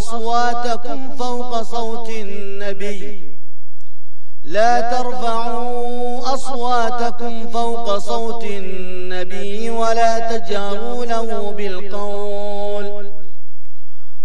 أصواتكم فوق صوت النبي لا ترفعوا أصواتكم فوق صوت النبي ولا تجهروا له بالقول